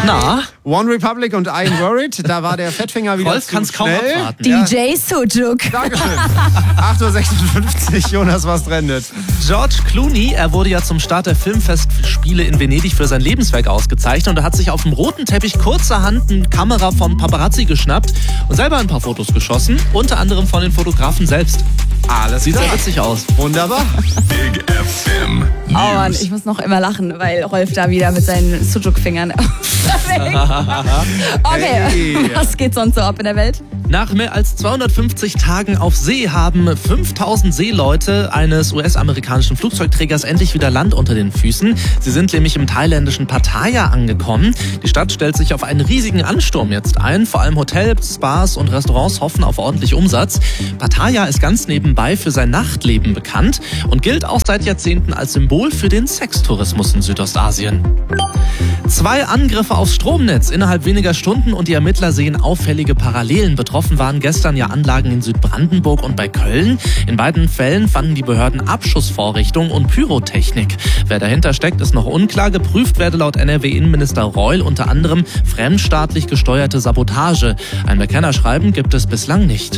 Na? One Republic und I Ain't Worried. Da war der Fettfinger wieder Rolf zu kann's kaum schnell. abwarten. DJ Sujuk. Dankeschön. 8.56 Uhr, Jonas, was trendet? George Clooney, er wurde ja zum Start der Filmfestspiele in Venedig für sein Lebenswerk ausgezeichnet und er hat sich auf dem roten Teppich kurzerhand eine Kamera von Paparazzi geschnappt und selber ein paar Fotos geschossen, unter anderem von den Fotografen selbst. Alles Sieht klar. sehr witzig aus. Wunderbar. Big FM News. Oh Mann, ich muss noch immer lachen, weil Rolf da wieder mit seinen Sujuk-Fingern. Okay, Hey. was geht sonst so ab in der Welt? Nach mehr als 250 Tagen auf See haben 5000 Seeleute eines US-amerikanischen Flugzeugträgers endlich wieder Land unter den Füßen. Sie sind nämlich im thailändischen Pattaya angekommen. Die Stadt stellt sich auf einen riesigen Ansturm jetzt ein. Vor allem Hotels, Spas und Restaurants hoffen auf ordentlich Umsatz. Pattaya ist ganz nebenbei für sein Nachtleben bekannt und gilt auch seit Jahrzehnten als Symbol für den Sextourismus in Südostasien. 2 Angriffe aufs Stromnetz innerhalb weniger Stunden und die Ermittler sehen auffällige Parallelen. Betroffen waren gestern ja Anlagen in Südbrandenburg und bei Köln. In beiden Fällen fanden die Behörden Abschussvorrichtungen und Pyrotechnik. Wer dahinter steckt, ist noch unklar. Geprüft werde laut NRW-Innenminister Reul unter anderem fremdstaatlich gesteuerte Sabotage. Ein Bekennerschreiben gibt es bislang nicht.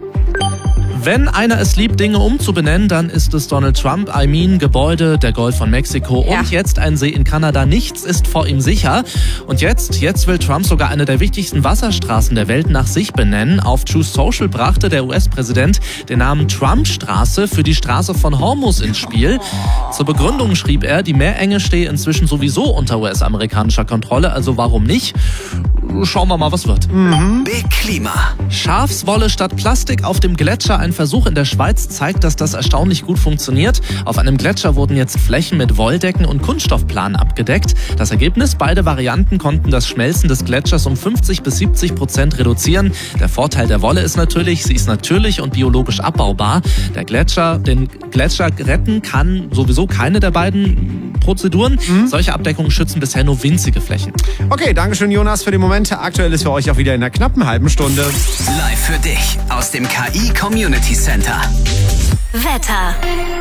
Wenn einer es liebt, Dinge umzubenennen, dann ist es Donald Trump. Gebäude, der Golf von Mexiko und jetzt ein See in Kanada. Nichts ist vor ihm sicher. Und jetzt will Trump sogar eine der wichtigsten Wasserstraßen der Welt nach sich benennen. Auf Truth Social brachte der US-Präsident den Namen Trump-Straße für die Straße von Hormuz ins Spiel. Zur Begründung schrieb er, die Meerenge stehe inzwischen sowieso unter US-amerikanischer Kontrolle, also warum nicht? Schauen wir mal, was wird. Big Klima. Schafswolle statt Plastik auf dem Gletscher. Ein Versuch in der Schweiz zeigt, dass das erstaunlich gut funktioniert. Auf einem Gletscher wurden jetzt Flächen mit Wolldecken und Kunststoffplanen abgedeckt. Das Ergebnis? Beide Varianten konnten das Schmelzen des Gletschers um 50-70% reduzieren. Der Vorteil der Wolle ist natürlich, sie ist natürlich und biologisch abbaubar. Den Gletscher retten kann sowieso keine der beiden Prozeduren. Solche Abdeckungen schützen bisher nur winzige Flächen. Okay, Dankeschön, Jonas, für den Moment. Aktuell ist für euch auch wieder in einer knappen halben Stunde. Live für dich aus dem KI Community Center. Wetter.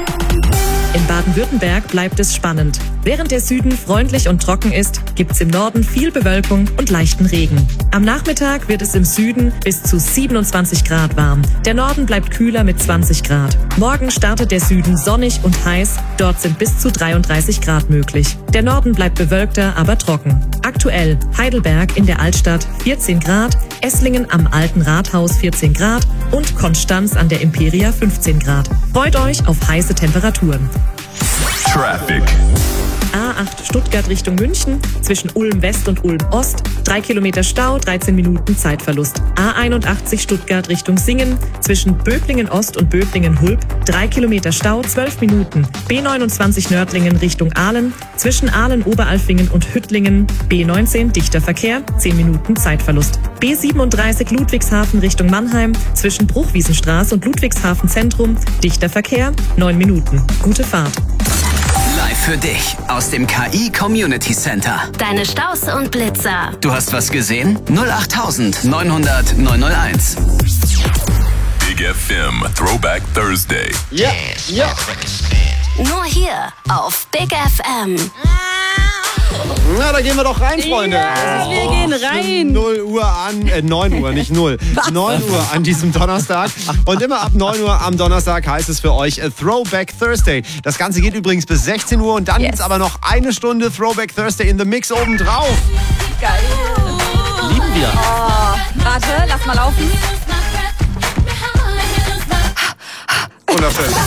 In Baden-Württemberg bleibt es spannend. Während der Süden freundlich und trocken ist, gibt's im Norden viel Bewölkung und leichten Regen. Am Nachmittag wird es im Süden bis zu 27 Grad warm. Der Norden bleibt kühler mit 20 Grad. Morgen startet der Süden sonnig und heiß. Dort sind bis zu 33 Grad möglich. Der Norden bleibt bewölkter, aber trocken. Aktuell Heidelberg in der Altstadt 14 Grad, Esslingen am Alten Rathaus 14 Grad und Konstanz an der Imperia 15 Grad. Freut euch auf heiße Temperaturen. Traffic. A8 Stuttgart Richtung München, zwischen Ulm West und Ulm Ost, 3 Kilometer Stau, 13 Minuten Zeitverlust. A81 Stuttgart Richtung Singen, zwischen Böblingen Ost und Böblingen Hulb, 3 Kilometer Stau, 12 Minuten. B29 Nördlingen Richtung Aalen, zwischen Aalen Oberalfingen und Hüttlingen, B19 dichter Verkehr, 10 Minuten Zeitverlust. B37 Ludwigshafen Richtung Mannheim, zwischen Bruchwiesenstraße und Ludwigshafen Zentrum, dichter Verkehr, 9 Minuten. Gute Fahrt. Live für dich aus dem KI Community Center. Deine Staus und Blitzer. Du hast was gesehen? 08900 901. Big FM Throwback Thursday. Ja. Nur hier auf Big FM. Na, da gehen wir doch rein, Freunde. Wir gehen rein. 0 Uhr an, 9 Uhr, nicht 0. 9 Uhr an diesem Donnerstag. Und immer ab 9 Uhr am Donnerstag heißt es für euch Throwback Thursday. Das Ganze geht übrigens bis 16 Uhr und dann gibt's aber noch eine Stunde Throwback Thursday in the Mix obendrauf. Geil. Lieben wir. Warte, lass mal laufen. Wunderschön.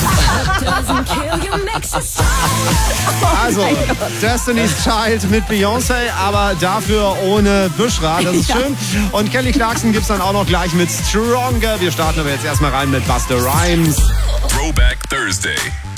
Also, Destiny's Child mit Beyoncé, aber dafür ohne Bushra. Das ist schön. Und Kelly Clarkson gibt's dann auch noch gleich mit Stronger. Wir starten aber jetzt erstmal rein mit Busta Rhymes. Throwback Thursday.